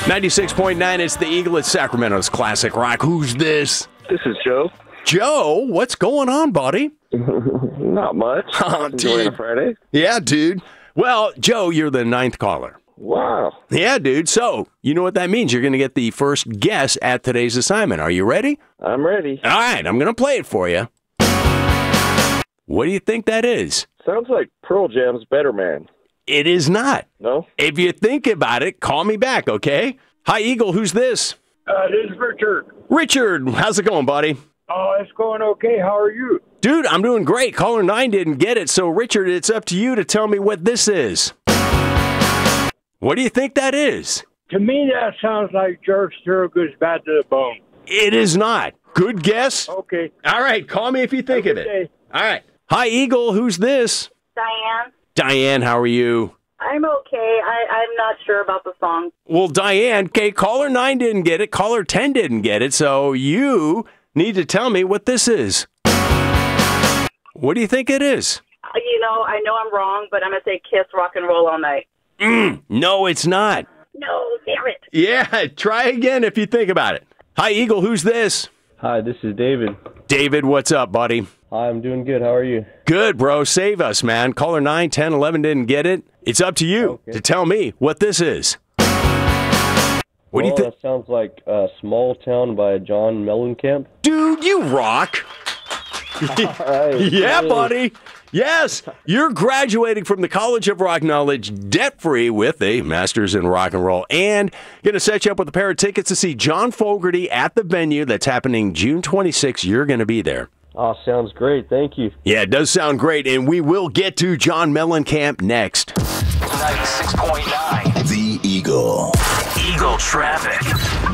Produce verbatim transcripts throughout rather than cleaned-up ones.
ninety-six point nine, it's the Eagle at Sacramento's Classic Rock. Who's this? This is Joe. Joe, what's going on, buddy? Not much. Oh, Enjoying dude. a Friday. Yeah, dude. Well, Joe, you're the ninth caller. Wow. Yeah, dude. So, you know what that means. You're going to get the first guess at today's assignment. Are you ready? I'm ready. All right, I'm going to play it for you. What do you think that is? Sounds like Pearl Jam's Better Man. It is not. No? If you think about it, call me back, okay? Hi, Eagle. Who's this? Uh, this is Richard. Richard. How's it going, buddy? Oh, it's going okay. How are you? Dude, I'm doing great. Caller nine didn't get it, so Richard, it's up to you to tell me what this is. What do you think that is? To me, that sounds like George Thorogood's Bad to the Bone. It is not. Good guess? Okay. All right, call me if you think Have of a it. good day. All right. Hi, Eagle. Who's this? Diane. Diane, how are you? I'm okay. I, I'm not sure about the song. Well, Diane, okay, caller nine didn't get it. Caller ten didn't get it, so you need to tell me what this is. What do you think it is? You know, I know I'm wrong, but I'm going to say Kiss Rock and Roll All Night. Mm, no, it's not. No, damn it. Yeah, try again if you think about it. Hi, Eagle. Who's this? Hi, this is David. David, what's up, buddy? Hi, I'm doing good. How are you? Good, bro. Save us, man. Caller nine, ten, eleven didn't get it. It's up to you Okay. to tell me what this is. What do you Well, think? that sounds like uh, Small Town by John Mellencamp. Dude, you rock. Right. Yeah, Hey. buddy. Yes, you're graduating from the College of Rock Knowledge debt-free with a master's in rock and roll, and going to set you up with a pair of tickets to see John Fogerty at the venue that's happening June twenty-sixth. You're going to be there. Oh, sounds great. Thank you. Yeah, it does sound great, and we will get to John Mellencamp next. ninety-six point nine. The Eagle. Eagle Traffic.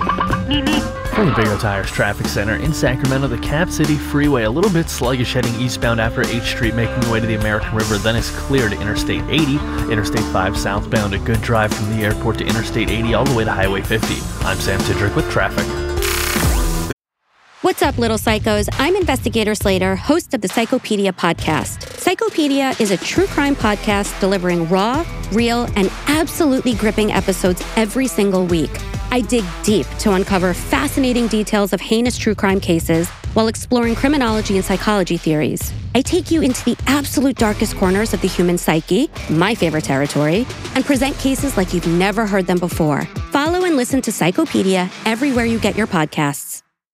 From the Big O Tires Traffic Center in Sacramento, the Cap City Freeway a little bit sluggish heading eastbound after H Street, making your way to the American River. Then it's clear to Interstate eighty, Interstate five southbound. A good drive from the airport to Interstate eighty all the way to Highway fifty. I'm Sam Tidrick with traffic. What's up, little psychos? I'm Investigator Slater, host of the Psychopedia podcast. Psychopedia is a true crime podcast delivering raw, real, and absolutely gripping episodes every single week. I dig deep to uncover fascinating details of heinous true crime cases while exploring criminology and psychology theories. I take you into the absolute darkest corners of the human psyche, my favorite territory, and present cases like you've never heard them before. Follow and listen to Psychopedia everywhere you get your podcasts.